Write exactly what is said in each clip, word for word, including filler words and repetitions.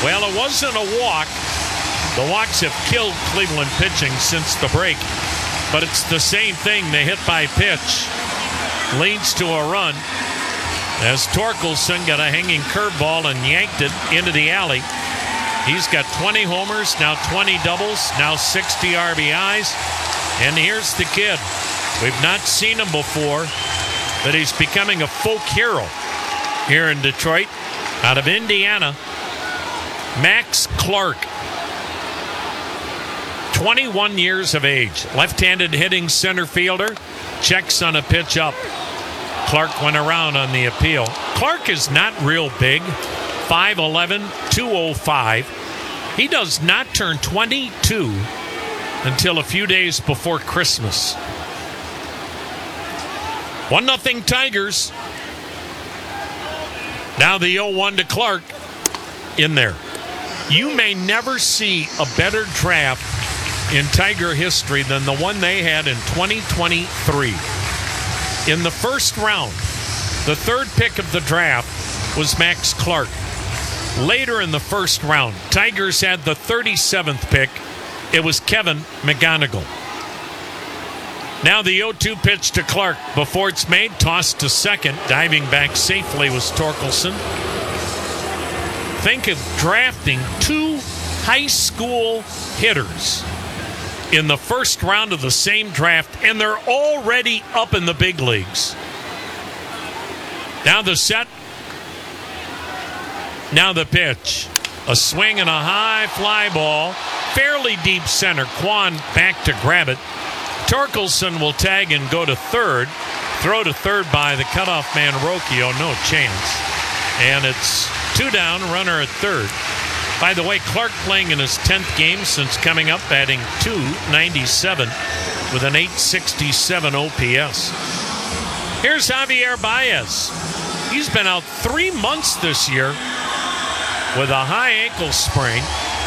Well, it wasn't a walk. The walks have killed Cleveland pitching since the break. But it's the same thing. The hit by pitch leads to a run as Torkelson got a hanging curveball and yanked it into the alley. He's got twenty homers, now twenty doubles, now sixty R B Is. And here's the kid. We've not seen him before, but he's becoming a folk hero here in Detroit. Out of Indiana, Max Clark. twenty-one years of age. Left-handed hitting center fielder. Checks on a pitch up. Clark went around on the appeal. Clark is not real big. five eleven, two oh five. He does not turn twenty-two until a few days before Christmas. one nothing Tigers. Now the oh one to Clark in there. You may never see a better draft in Tiger history than the one they had in twenty twenty-three. In the first round, the third pick of the draft was Max Clark. Later in the first round, Tigers had the thirty-seventh pick. It was Kevin McGonigal. Now the oh two pitch to Clark. Before it's made, tossed to second. Diving back safely was Torkelson. Think of drafting two high school hitters in the first round of the same draft, and they're already up in the big leagues. Now the set. Now the pitch. A swing and a high fly ball. Fairly deep center. Kwan back to grab it. Torkelson will tag and go to third. Throw to third by the cutoff man, Rocchio. No chance. And it's two down, runner at third. By the way, Clark playing in his tenth game since coming up, batting two ninety-seven with an eight sixty-seven O P S. Here's Javier Baez. He's been out three months this year with a high ankle sprain.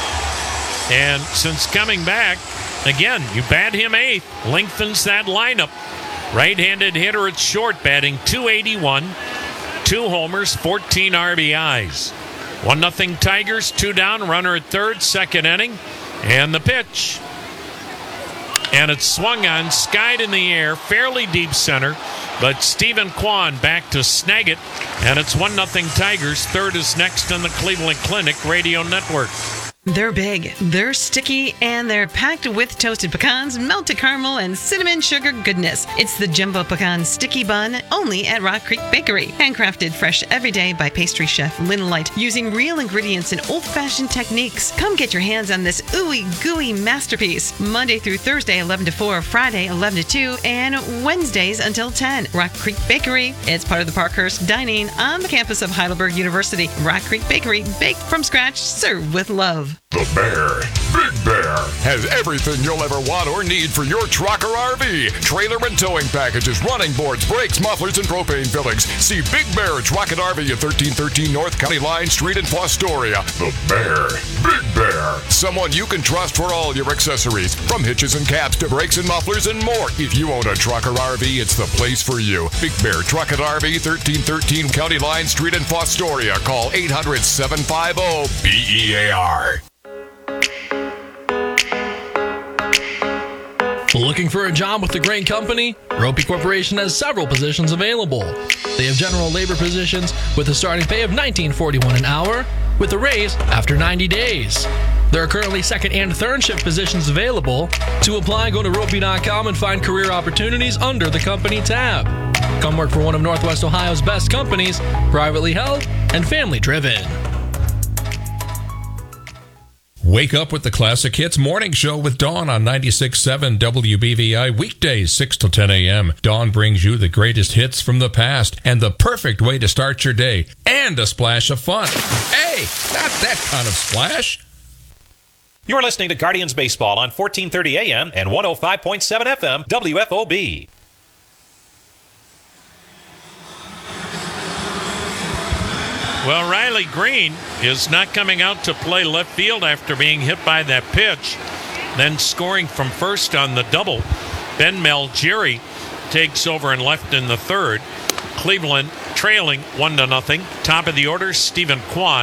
And since coming back, again, you bat him eighth, lengthens that lineup. Right-handed hitter at short, batting two eighty-one, two homers, fourteen R B Is. one nothing Tigers, two down, runner at third, second inning, and the pitch. And it's swung on, skied in the air, fairly deep center, but Stephen Kwan back to snag it, and it's one nothing Tigers. Third is next on the Cleveland Clinic Radio Network. They're big, they're sticky, and they're packed with toasted pecans, melted caramel, and cinnamon sugar goodness. It's the Jumbo Pecan Sticky Bun, only at Rock Creek Bakery. Handcrafted fresh every day by pastry chef Lynn Light, using real ingredients and old-fashioned techniques. Come get your hands on this ooey gooey masterpiece. Monday through Thursday, eleven to four, Friday, eleven to two, and Wednesdays until ten. Rock Creek Bakery. It's part of the Parkhurst Dining on the campus of Heidelberg University. Rock Creek Bakery, baked from scratch, served with love. The Bear, Big Bear, has everything you'll ever want or need for your truck or R V. Trailer and towing packages, running boards, brakes, mufflers, and propane fillings. See Big Bear Truck and R V at thirteen thirteen North County Line Street in Fostoria. The Bear, Big Bear, someone you can trust for all your accessories, from hitches and caps to brakes and mufflers and more. If you own a truck or R V, it's the place for you. Big Bear Truck and R V, thirteen thirteen County Line Street in Fostoria. Call eight hundred, seven five zero, B E A R. Looking for a job with a great company? Ropey Corporation has several positions available. They have general labor positions with a starting pay of nineteen forty-one an hour, with a raise after ninety days. There are currently second and third shift positions available. To apply, go to ropey dot com and find career opportunities under the company tab. Come work for one of Northwest Ohio's best companies, privately held and family driven. Wake up with the Classic Hits Morning Show with Dawn on ninety-six point seven W B V I, weekdays six till ten a.m. Dawn brings you the greatest hits from the past and the perfect way to start your day, and a splash of fun. Hey, not that kind of splash. You're listening to Guardians Baseball on fourteen thirty A M and one oh five point seven F M W F O B. Well, Riley Green is not coming out to play left field after being hit by that pitch, then scoring from first on the double. Ben Malgieri takes over and left in the third. Cleveland trailing one to nothing. Top of the order, Stephen Kwan.